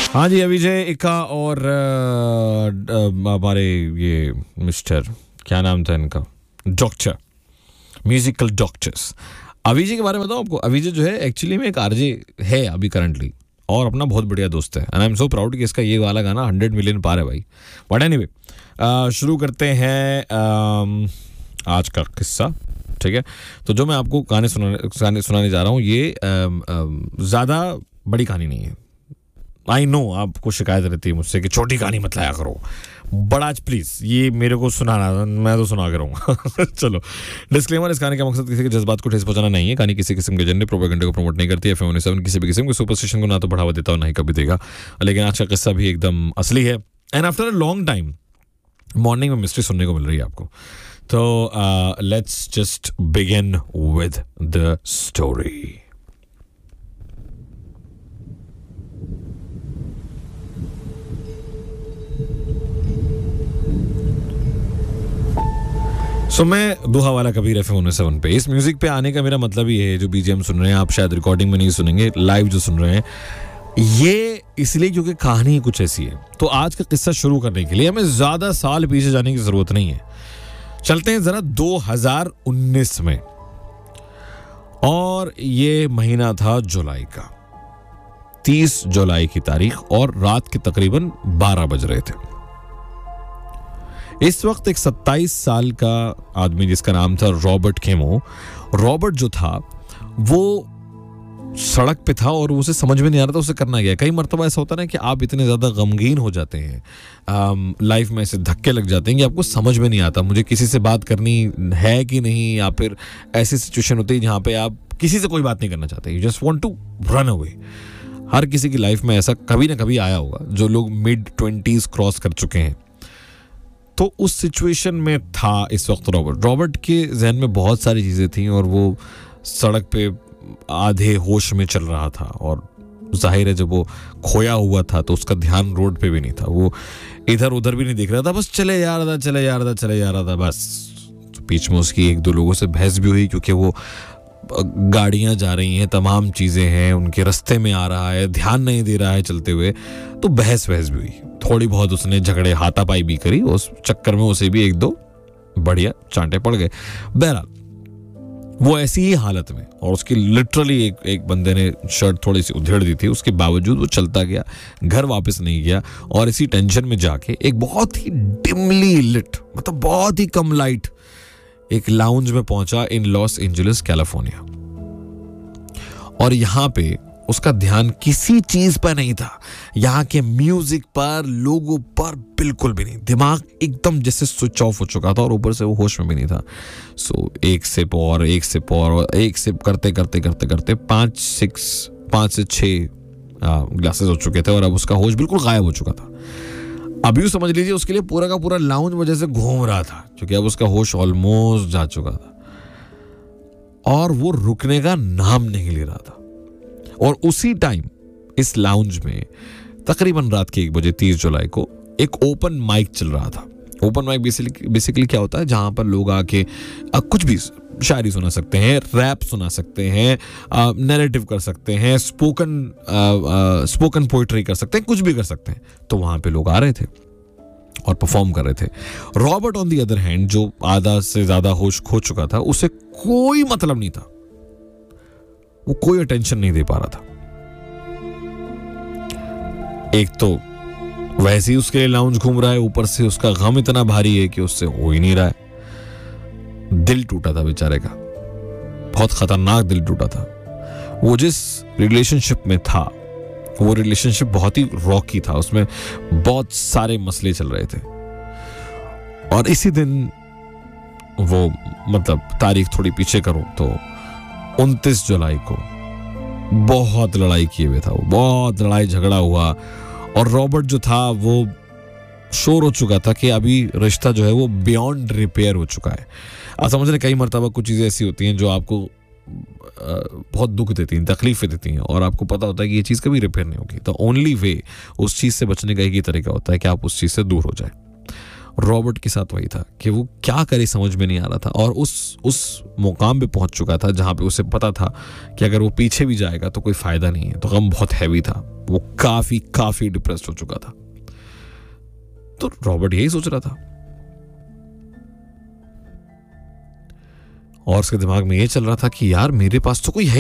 हाँ जी, अविजय इक्का और हमारे ये मिस्टर, क्या नाम था इनका, डॉक्टर, म्यूजिकल डॉक्टर्स। अविजय के बारे में बताऊँ आपको, अविजय जो है एक्चुअली में एक आरजे है अभी करंटली, और अपना बहुत बढ़िया दोस्त है, and I am so proud कि इसका ये वाला गाना 100 मिलियन पार है भाई। बट एनीवे, शुरू करते हैं आज का किस्सा। ठीक है, तो जो मैं आपको गाने सुनाने जा रहा हूँ, ये ज़्यादा बड़ी कहानी नहीं है। आई नो आपको शिकायत रहती है मुझसे कि छोटी कहानी मत लाया करो, बट आज प्लीज़ ये मेरे को सुनाना, मैं तो सुना के रहूँगा। चलो, डिस्क्लेमर, इस कहानी का मकसद किसी के जज्बात को ठेस पहुंचाना नहीं है। कहानी किसी किस्म के जेंडर प्रोपेगेंडे को प्रमोट नहीं करती है। FM 17 किसी भी किस्म के सुपरस्टिशन को ना तो बढ़ावा देता और ना ही कभी देगा। लेकिन आज का किस्सा भी एकदम असली है, and after a long time morning में मिस्ट्री सुनने को मिल रही है आपको। तो let's just begin with the story. सो मैं दोहा वाला कबीर FM 17 पे। इस म्यूजिक पे आने का मेरा मतलब ये है, जो BGM सुन रहे हैं आप शायद रिकॉर्डिंग में नहीं सुनेंगे, लाइव जो सुन रहे हैं, ये इसलिए क्योंकि कहानी ही कुछ ऐसी है। तो आज का किस्सा शुरू करने के लिए हमें ज्यादा साल पीछे जाने की जरूरत नहीं है। चलते हैं जरा 2019 में, और ये महीना था जुलाई का, 30 जुलाई की तारीख, और रात के तकरीबन 12 बज रहे थे। इस वक्त एक 27 साल का आदमी जिसका नाम था रॉबर्ट केमो, रॉबर्ट जो था वो सड़क पे था और उसे समझ में नहीं आ रहा था उसे करना क्या। कई मर्तबा ऐसा होता है ना कि आप इतने ज़्यादा गमगीन हो जाते हैं, लाइफ में ऐसे धक्के लग जाते हैं कि आपको समझ में नहीं आता मुझे किसी से बात करनी है कि नहीं, या फिर ऐसी सिचुएशन होती है जहाँ पे आप किसी से कोई बात नहीं करना चाहते, you just want to run away. हर किसी की लाइफ में ऐसा कभी ना कभी आया होगा, जो लोग mid-20s क्रॉस कर चुके हैं। तो उस सिचुएशन में था इस वक्त रॉबर्ट के जहन में बहुत सारी चीज़ें थी, और वो सड़क पे आधे होश में चल रहा था, और जाहिर है जब वो खोया हुआ था तो उसका ध्यान रोड पे भी नहीं था, वो इधर उधर भी नहीं देख रहा था, बस चले जा रहा था बस। तो बीच में उसकी एक दो लोगों से बहस भी हुई, क्योंकि वो गाड़ियां जा रही हैं, तमाम चीज़ें हैं, उनके रास्ते में आ रहा है, ध्यान नहीं दे रहा है चलते हुए, तो बहस भी हुई थोड़ी बहुत, उसने झगड़े हाथापाई भी करी, उस चक्कर में उसे भी एक दो बढ़िया चांटे पड़ गए। बहरहाल वो ऐसी ही हालत में, और उसकी लिटरली एक बंदे ने शर्ट थोड़ी सी उधेड़ दी थी, उसके बावजूद वो चलता गया, घर वापस नहीं गया, और इसी टेंशन में जाके एक बहुत ही डिमली लिट, मतलब बहुत ही कम लाइट, एक लाउंज में पहुंचा इन लॉस एंजलिस कैलिफोर्निया। और यहां पे उसका ध्यान किसी चीज पर नहीं था, यहाँ के म्यूजिक पर, लोगों पर बिल्कुल भी नहीं। दिमाग एकदम जैसे स्विच ऑफ हो चुका था, और ऊपर से वो होश में भी नहीं था। सो एक सिप और एक सिप करते करते 5 से 6 ग्लासेस हो चुके थे, और अब उसका होश बिल्कुल गायब हो चुका था। अब यूं समझ लीजिए उसके लिए पूरा का पूरा लाउंज वजह से घूम रहा था, क्योंकि अब उसका होश ऑलमोस्ट जा चुका था, और वो रुकने का नाम नहीं ले रहा था। और उसी टाइम इस लाउंज में तकरीबन रात के 1 बजे 30 जुलाई को एक ओपन माइक चल रहा था। ओपन माइक बेसिकली क्या होता है, जहां पर लोग आके कुछ भी शायरी सुना सकते हैं, रैप सुना सकते हैं, नैरेटिव कर सकते हैं, स्पोकन पोइट्री कर सकते हैं, कुछ भी कर सकते हैं। तो वहां पे लोग आ रहे थे और परफॉर्म कर रहे थे। Robert on the other hand, जो आधा से ज्यादा होश खो चुका था, उसे कोई मतलब नहीं था, वो कोई अटेंशन नहीं दे पा रहा था। एक तो वैसे ही उसके लिए लाउंज घूम रहा है, ऊपर से उसका गम इतना भारी है कि उससे हो ही नहीं रहा है। दिल टूटा था बेचारे का, बहुत खतरनाक दिल टूटा था। वो जिस रिलेशनशिप में था, वो रिलेशनशिप बहुत ही रॉकी था, उसमें बहुत सारे मसले चल रहे थे। और इसी दिन वो, मतलब तारीख थोड़ी पीछे करूं तो 29 जुलाई को बहुत लड़ाई किए हुए था, वो बहुत लड़ाई झगड़ा हुआ, और रॉबर्ट जो था वो श्योर हो चुका था कि अभी रिश्ता जो है वो बियॉन्ड रिपेयर हो चुका है। आप समझ रहे, कई मरतबा कुछ चीज़ें ऐसी होती हैं जो आपको बहुत दुख देती हैं, तकलीफें देती हैं, और आपको पता होता है कि ये चीज़ कभी रिपेयर नहीं होगी। तो ओनली वे उस चीज़ से बचने का एक ही तरीका होता है कि आप उस चीज़ से दूर हो जाए। रॉबर्ट के साथ वही था कि वो क्या करे समझ में नहीं आ रहा था, और उस मुकाम पे पहुंच चुका था जहां पे उसे पता था कि अगर वो पीछे भी जाएगा तो कोई फायदा नहीं है। तो गम बहुत हैवी था, वो काफी डिप्रेस्ड हो चुका था। तो रॉबर्ट यही सोच रहा था, और उसके दिमाग में ये चल रहा था कि यार मेरे पास तो कोई है